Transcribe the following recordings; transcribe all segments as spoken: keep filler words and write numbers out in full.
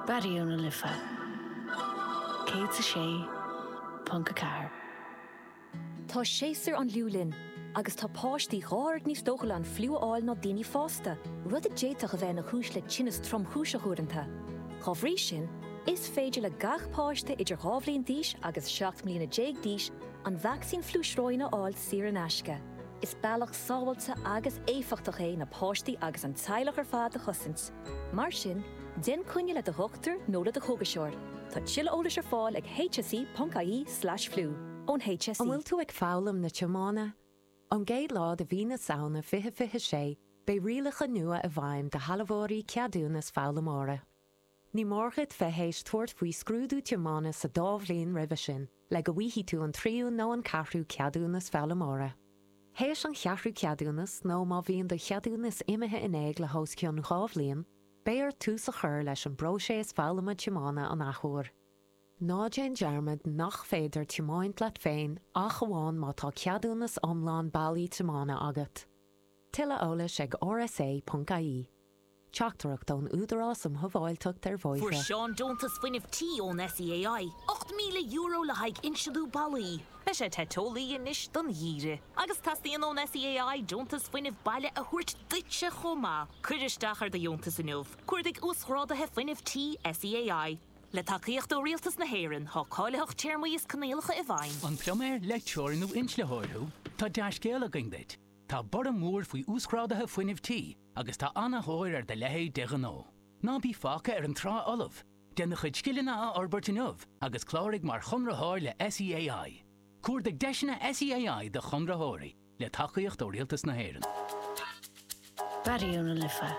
Bariúna lifa. Cé sa sé, Punca Car. Tá séasar an liúlinn, agus tá páistí ghard níos dóchail an fliúáil ná daoine fásta, rud a déiteach a bheith na chúis le tinnas tromchúise chuaireanta. Chá bhrí sin, is féidir le gach páiste idir ghabhlíon díos agus seacht mbliana déag díos an vaccín flúisróine áil siar an aisce. Is bailach sábhailte agus éifeachtach é na páistí agus an teilech ar fad a chosint. Mar sin, den cúine le do thuchttar nó le do chogaseoir. Tá tiile ólas ar fáil ag hsc.ie slash flu ón H S E. An bhfuil tú ag fálam na teamána? An géad lá a bhí na saona fiche fiche sé, be rialacha nua a bhaim de halabhórí ceadúnas fálamóra. Ní mórchad fehéis tuairt faoi scrúdú teamána sa dábhlíon ribhe sin, le go bhíhí tú an tríú nó an cathrú ceadúnas fálamóra. Héis an cheathrú ceadúnas nó má bhíon do cheadúnas imethe in éig le hóscionn ghabhlíon, béar tú sa chur leis an broséis fálama teamána an achúir. Ná Jane Jarmad nach féidir teamáint leat féin ach amháin má tá ceadúnas omláin bailí teamána agat. Tuile eolais ag R S A dot I E. Teachtarach don údarás am thobháilteacht ar bhoithe. Fuair Seán Dúntas fuinneamh tí ón S E A I, ocht míle euro le haig inseadú bailí. Be sé tetólaí inis don dhíre. Agus tastíon ón S E A I Dúntas fuinneamh baile a thuirt duitse chomá. Cuiristeach ar de Dúntas inniuh. Cuirdig úsrádathe fuinneamh tí S E A I. Le tacaíocht ó rialtas na hÉireann, thá cáileach téirmíos canéalacha i bhain. An ploméir leicteoirí nó inslethóirthú, tá deiscéala gingdait. Tá bar an mór faoi úsrádathe fuinneamh tí, agus tá anna hóir ar de lehéid de ganó. Ná bí facha ar an trá olamh, déanna chuid scilena a orbertinmh, agus chláirigh mar chunratháir le S E A I. Cuairdig deisina S E A I de chunratháirí, le tacaíocht ó rialtas na hÉireann. Bariúna lifa.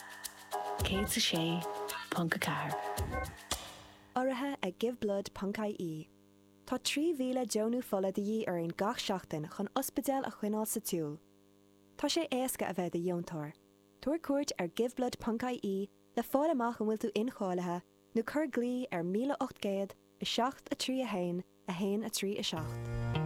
Cé sa sé, Punca Car. Áirithe ag giveblood.ie. Tá trí mhíle deonú fola de dhí ar an gach seachtain chun ospidéal a chuineáil sa túl. Tá sé éasca a bheith de dheontóir. Tuair cuairt ar giveblood.ie le fáil amach an bhfuil tú inchállathe nó cur glí ar míle ocht gcéad, i seacht a trí a hain, a hain a trí a seacht.